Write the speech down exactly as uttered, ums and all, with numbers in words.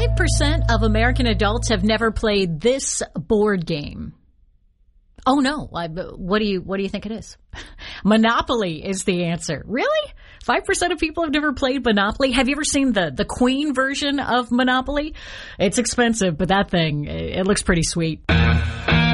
five percent of American adults have never played this board game. Oh no, I, what do you, what do you think it is? Monopoly is the answer. Really? five percent of people have never played Monopoly? Have you ever seen the, the Queen version of Monopoly? It's expensive, but that thing, it looks pretty sweet.